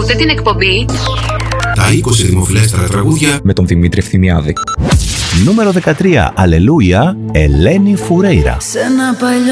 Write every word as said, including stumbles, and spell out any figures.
Ακούτε την εκπομπή Τα είκοσι δημοφιλέστερα τραγούδια με τον Δημήτρη Ευθυμιάδη. Νούμερο δεκατρία. Αλληλούια, Ελένη Φουρέιρα. Σε ένα παλιό